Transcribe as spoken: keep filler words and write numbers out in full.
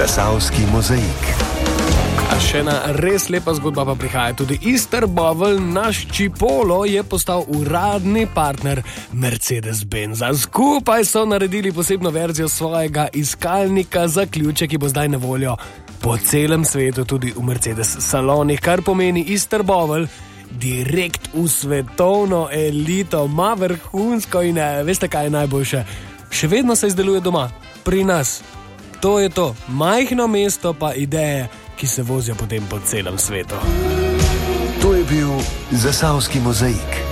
Zasavski mozaik. A še ena res lepa zgodba pa prihaja. Tudi Isterbovel, naš Čipolo, je postal uradni partner Mercedes-Benza. Skupaj so naredili posebno verzijo svojega iskalnika za ključe, ki bo zdaj na voljo po celem svetu, tudi v Mercedes salonih, kar pomeni Isterbovel direkt v svetovno elito, ima vrhunsko in ne, veste kaj je najboljše? Še vedno se izdeluje doma, pri nas. To je to, majhno mesto pa ideje, ki se vozijo potem po celem svetu. To je bil Zasavski mozaik.